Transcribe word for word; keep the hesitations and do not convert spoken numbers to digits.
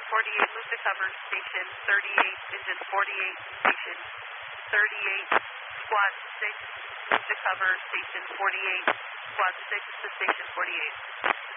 forty-eight, move to cover, station thirty-eight, engine forty-eight, station thirty-eight, squad six, move to cover, station forty-eight, squad six to station forty-eight.